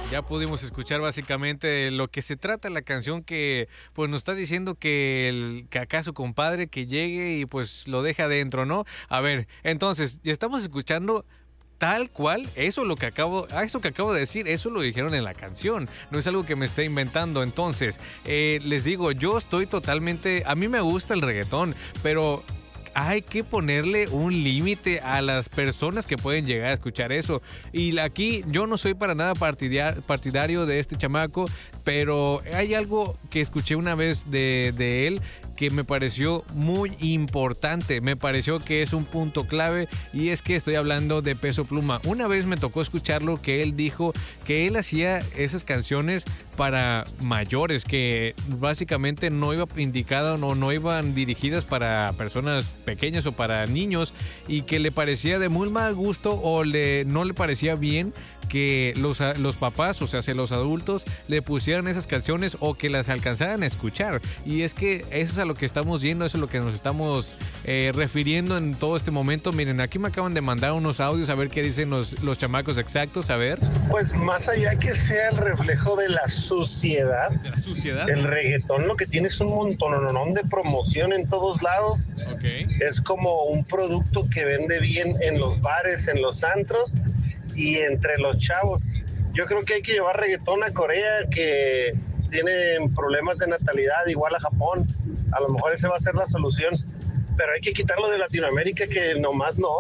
Ya pudimos escuchar básicamente lo que se trata la canción que pues nos está diciendo que acá su compadre que llegue y pues lo deja adentro, ¿no? A ver, entonces, ya estamos escuchando tal cual, eso que acabo de decir, eso lo dijeron en la canción, no es algo que me esté inventando. Entonces, les digo, yo estoy totalmente, a mí me gusta el reggaetón, pero hay que ponerle un límite a las personas que pueden llegar a escuchar eso. Y aquí yo no soy para nada partidario de este chamaco, pero hay algo que escuché una vez de él que me pareció muy importante, me pareció que es un punto clave, y es que estoy hablando de Peso Pluma. Una vez me tocó escucharlo, que él dijo que él hacía esas canciones para mayores, que básicamente no iba indicado, no iban dirigidas para personas pequeñas o para niños, y que le parecía de muy mal gusto o no le parecía bien que los papás, o sea, los adultos, le pusieran esas canciones o que las alcanzaran a escuchar. Y es que eso es a lo que estamos yendo, eso es a lo que nos estamos refiriendo en todo este momento. Miren, aquí me acaban de mandar unos audios a ver qué dicen los chamacos exactos, a ver. Pues más allá que sea el reflejo de la suciedad, el reggaetón lo que tiene es un montón de promoción en todos lados. Okay. Es como un producto que vende bien en los bares, en los antros y entre los chavos. Yo creo que hay que llevar reggaetón a Corea, que tienen problemas de natalidad, igual a Japón. A lo mejor esa va a ser la solución, pero hay que quitarlo de Latinoamérica, que nomás no.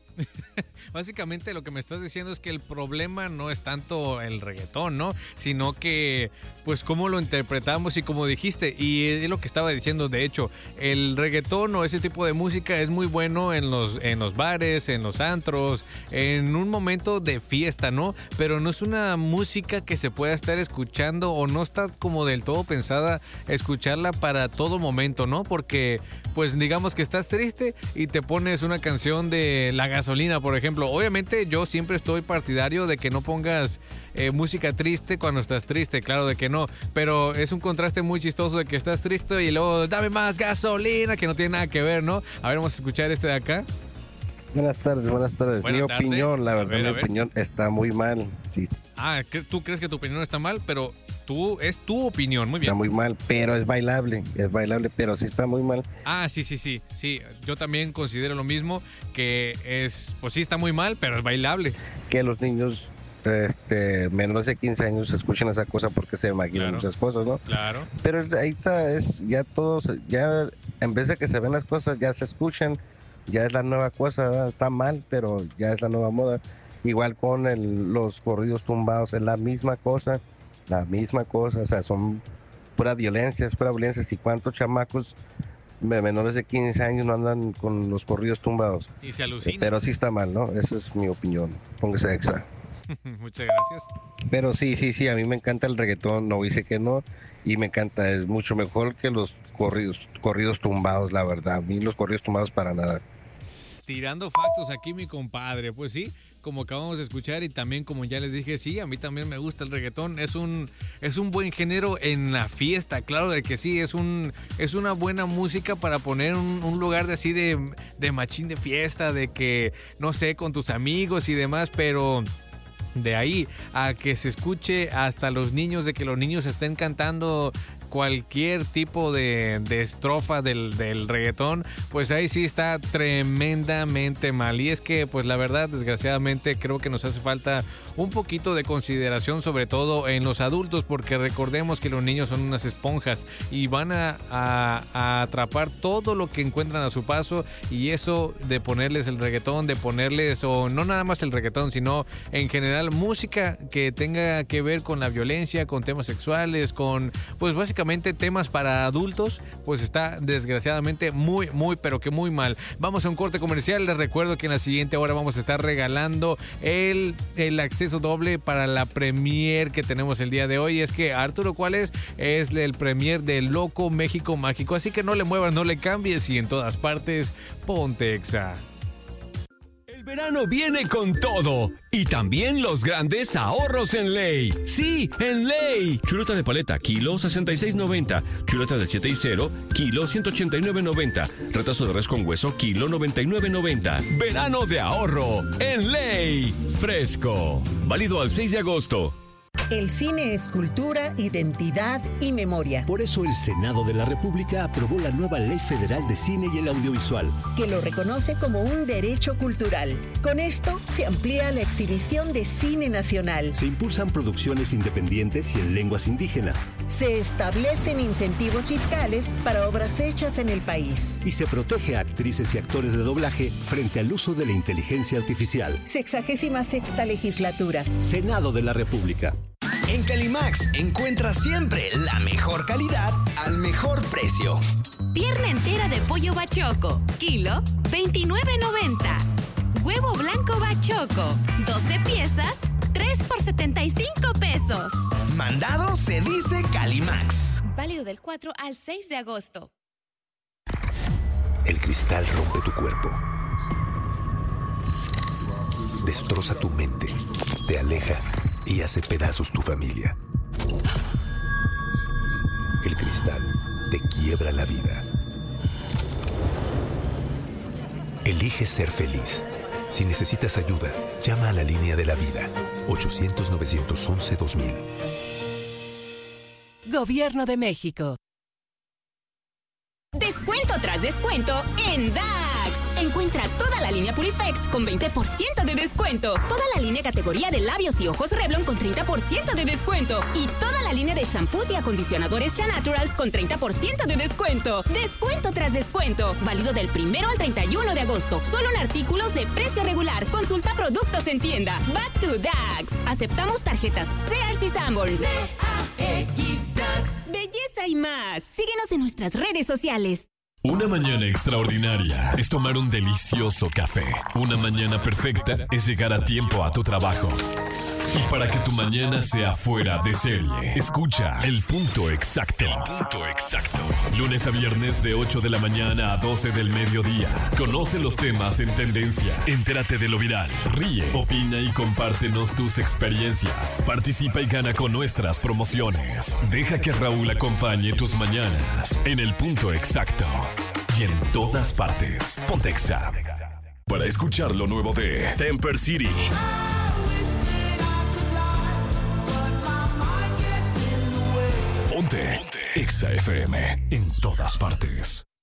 Básicamente lo que me estás diciendo es que el problema no es tanto el reggaetón, ¿no? Sino que, pues, cómo lo interpretamos y como dijiste, y es lo que estaba diciendo, de hecho, el reggaetón o ese tipo de música es muy bueno en los bares, en los antros, en un momento de fiesta, ¿no? Pero no es una música que se pueda estar escuchando, o no está como del todo pensada escucharla para todo momento, ¿no? Porque, pues, digamos que estás triste y te pones una canción de La Gasolina, por ejemplo. Obviamente yo siempre estoy partidario de que no pongas música triste cuando estás triste, claro de que no, pero es un contraste muy chistoso de que estás triste y luego dame más gasolina, que no tiene nada que ver, ¿no? A ver, vamos a escuchar este de acá. Buenas tardes. Mi opinión, la verdad, mi opinión está muy mal, sí. Ah, ¿tú crees que tu opinión está mal? Pero es tu opinión, muy bien. Está muy mal, pero es bailable, pero sí está muy mal. Ah, sí, yo también considero lo mismo, que pues sí está muy mal, pero es bailable. Que los niños menores de 15 años escuchen esa cosa porque se imaginan muchas cosas, ¿no? Claro. Pero ahí está, ya todos, ya en vez de que se ven las cosas, ya se escuchan, ya es la nueva cosa, ¿verdad? Está mal, pero ya es la nueva moda. Igual con los corridos tumbados, es la misma cosa, o sea, son pura violencia, y cuántos chamacos menores de 15 años no andan con los corridos tumbados. Y se alucina. Pero sí está mal, ¿no? Esa es mi opinión. Póngase extra. Muchas gracias. Pero sí, a mí me encanta el reggaetón, no dice que no, y me encanta, es mucho mejor que los corridos tumbados, la verdad. A mí los corridos tumbados para nada. Tirando factos aquí, mi compadre, pues sí, como acabamos de escuchar, y también como ya les dije, sí, a mí también me gusta el reggaetón, es un buen género en la fiesta, claro de que sí, es una buena música para poner un lugar de así de machín de fiesta, de que, no sé, con tus amigos y demás, pero de ahí a que se escuche hasta los niños, de que los niños estén cantando cualquier tipo de estrofa del reggaetón, pues ahí sí está tremendamente mal. Y es que, pues la verdad, desgraciadamente, creo que nos hace falta un poquito de consideración, sobre todo en los adultos, porque recordemos que los niños son unas esponjas y van a atrapar todo lo que encuentran a su paso, y eso de ponerles el reggaetón, o no nada más el reggaetón, sino en general música que tenga que ver con la violencia, con temas sexuales, con, pues básicamente temas para adultos, pues está desgraciadamente muy, pero que muy mal. Vamos a un corte comercial. Les recuerdo que en la siguiente hora vamos a estar regalando el acceso doble para la premier que tenemos el día de hoy. Es que, Arturo, ¿cuál es? Es el premier de Loco México Mágico. Así que no le muevas, no le cambies, y en todas partes, ponte Exa. El verano viene con todo y también los grandes ahorros en Ley. Sí, en Ley. Chuleta de paleta, kilo 66.90. Chuleta del 7 y 0, kilo 189.90. Retazo de res con hueso, kilo 99.90. Verano de ahorro en Ley. Fresco. Válido al 6 de agosto. El cine es cultura, identidad y memoria. Por eso el Senado de la República aprobó la nueva Ley Federal de Cine y el Audiovisual, que lo reconoce como un derecho cultural. Con esto se amplía la exhibición de cine nacional. se impulsan producciones independientes y en lenguas indígenas, Se establecen incentivos fiscales para obras hechas en el país. y se protege a actrices y actores de doblaje frente al uso de la inteligencia artificial. 66ª legislatura. Senado de la República. En Calimax encuentras siempre la mejor calidad al mejor precio. Pierna entera de pollo bachoco, kilo, $29.90. Huevo blanco bachoco, 12 piezas, 3 por $75. Mandado se dice Calimax. Válido del 4 al 6 de agosto. El cristal rompe tu cuerpo. Destroza tu mente, te aleja y hace pedazos tu familia. El cristal te quiebra la vida. Elige ser feliz. Si necesitas ayuda, llama a la línea de la vida, 800-911-2000. Gobierno de México. Descuento tras descuento en DAX. Encuentra toda la línea Purifect con 20% de descuento. Toda la línea categoría de labios y ojos Revlon con 30% de descuento. Y toda la línea de shampoos y acondicionadores Shanaturals con 30% de descuento. Descuento tras descuento. Válido del 1 al 31 de agosto. Solo en artículos de precio regular. Consulta productos en tienda. Back to DAX. Aceptamos tarjetas Sears y Sanborns. DAX DAX. Belleza y más. Síguenos en nuestras redes sociales. Una mañana extraordinaria es tomar un delicioso café. Una mañana perfecta es llegar a tiempo a tu trabajo. Y para que tu mañana sea fuera de serie, escucha El Punto Exacto. Lunes a viernes de 8 de la mañana a 12 del mediodía. Conoce los temas en tendencia. Entérate de lo viral. Ríe, opina y compártenos tus experiencias. Participa y gana con nuestras promociones. Deja que Raúl acompañe tus mañanas en El Punto Exacto. Y en todas partes. Pontexa. Para escuchar lo nuevo de Temper City. Ponte Exa FM en todas partes.